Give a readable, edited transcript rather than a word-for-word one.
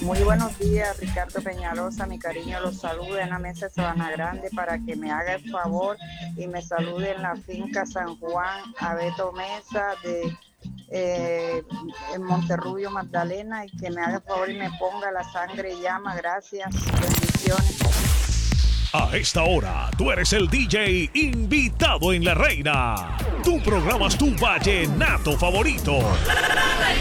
Muy buenos días, Ricardo Peñalosa, mi cariño, los saluda en la mesa de Sabana Grande para que me haga el favor y me salude en la finca San Juan, a Beto Mesa eh, en Monterrubio, Magdalena, y que me haga el favor y me ponga la sangre llama. Gracias, bendiciones. A esta hora, tú eres el DJ invitado en La Reina. Tú programas tu vallenato favorito.